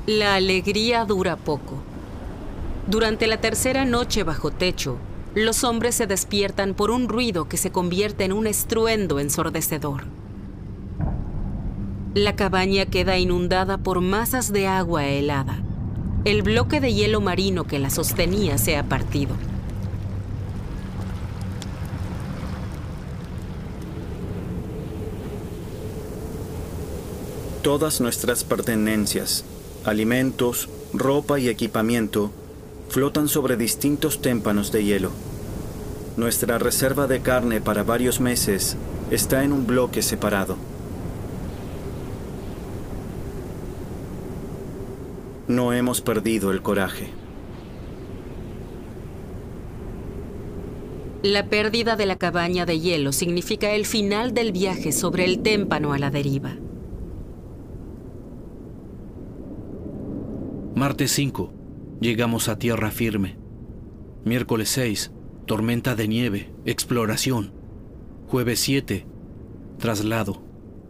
La alegría dura poco. Durante la tercera noche bajo techo, los hombres se despiertan por un ruido que se convierte en un estruendo ensordecedor. La cabaña queda inundada por masas de agua helada. El bloque de hielo marino que la sostenía se ha partido. Todas nuestras pertenencias, alimentos, ropa y equipamiento flotan sobre distintos témpanos de hielo. Nuestra reserva de carne para varios meses está en un bloque separado. No hemos perdido el coraje. La pérdida de la cabaña de hielo significa el final del viaje sobre el témpano a la deriva. Martes 5. Llegamos a tierra firme. Miércoles 6. Tormenta de nieve. Exploración. Jueves 7. Traslado.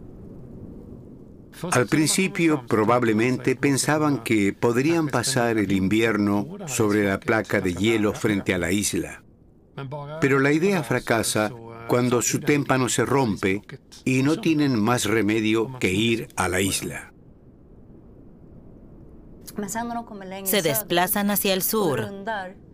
Al principio, probablemente pensaban que podrían pasar el invierno sobre la placa de hielo frente a la isla. Pero la idea fracasa cuando su témpano se rompe y no tienen más remedio que ir a la isla. Se desplazan hacia el sur.